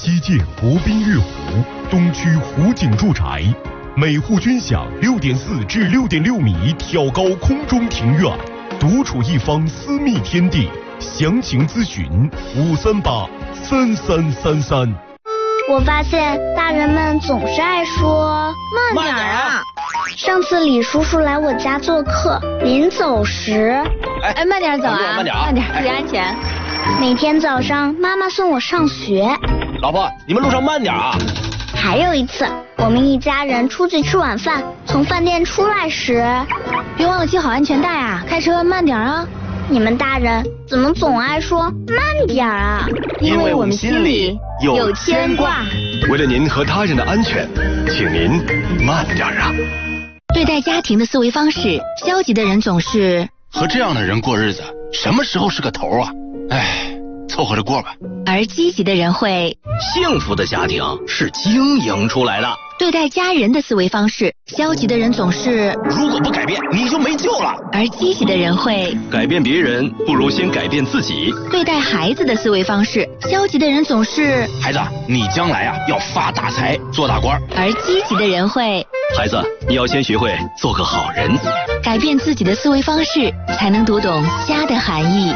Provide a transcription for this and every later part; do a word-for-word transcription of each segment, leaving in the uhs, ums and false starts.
西建国宾悦湖东区湖景住宅，每户均享六点四至六点六米挑高空中庭院，独处一方私密天地。详情咨询五三八三三三三。 我发现大人们总是爱说慢点啊。 上次李叔叔来我家做客，临走时， 哎哎，慢点走啊， 慢点啊， 慢点，注意安全。 每天早上妈妈送我上学。 老婆，你们路上慢点啊。 还有一次，我们一家人出去吃晚饭，从饭店出来时， 别忘了系好安全带啊，开车慢点啊。 你们大人怎么总爱说慢点啊？ 因为我们心里有牵挂。 为了您和他人的安全，请您慢点啊。 对待家庭的思维方式，消极的人总是和这样的人过日子，什么时候是个头啊？哎，凑合着过吧。 而积极的人会， 幸福的家庭是经营出来的。 对待家人的思维方式，消极的人总是如果不改变，你就没救了。 而积极的人会改变别人，不如先改变自己。 对待孩子的思维方式，消极的人总是孩子，你将来啊要发大财，做大官。 而积极的人会孩子，你要先学会做个好人。 改变自己的思维方式，才能读懂家的含义。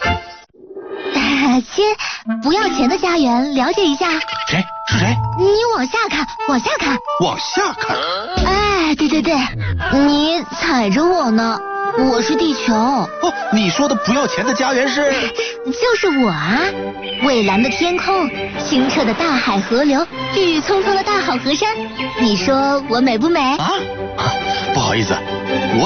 亲，不要钱的家园，了解一下。 谁？是谁？ 你往下看，往下看， 往下看。 哎，对对对，你踩着我呢，我是地球。哦， 你说的不要钱的家园是？ 就是我啊！蔚蓝的天空，清澈的大海河流，郁郁葱葱的大好河山，你说我美不美？ 啊？不好意思，我